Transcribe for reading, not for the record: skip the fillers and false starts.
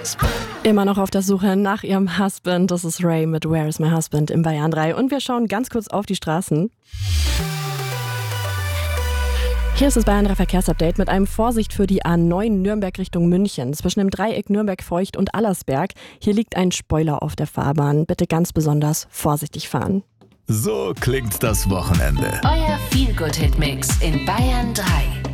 Husband. Immer noch auf der Suche nach ihrem Husband. Das ist Ray mit Where is my husband im Bayern 3. Und wir schauen ganz kurz auf die Straßen. Hier ist das Bayern 3 Verkehrsupdate mit einem Vorsicht für die A9 Nürnberg Richtung München. Zwischen dem Dreieck Nürnberg-Feucht und Allersberg. Hier liegt ein Spoiler auf der Fahrbahn. Bitte ganz besonders vorsichtig fahren. So klingt das Wochenende. Euer Feel-Good-Hit-Mix in Bayern 3.